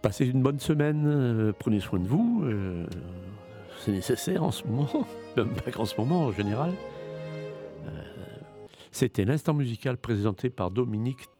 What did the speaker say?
Passez une bonne semaine, prenez soin de vous, c'est nécessaire en ce moment, même pas qu'en ce moment, en général. C'était l'instant musical présenté par Dominique